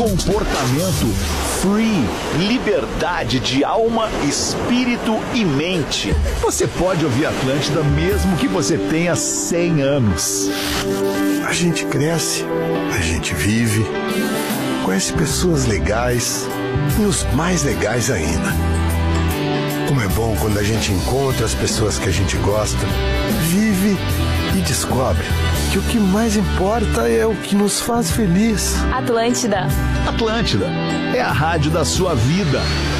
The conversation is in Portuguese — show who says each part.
Speaker 1: Comportamento free, liberdade de alma, espírito e mente. Você pode ouvir Atlântida mesmo que você tenha 100 anos.
Speaker 2: A gente cresce, a gente vive, conhece pessoas legais e os mais legais ainda. Como é bom quando a gente encontra as pessoas que a gente gosta, vive e descobre que o que mais importa é o que nos faz feliz.
Speaker 3: Atlântida.
Speaker 1: Atlântida é a rádio da sua vida.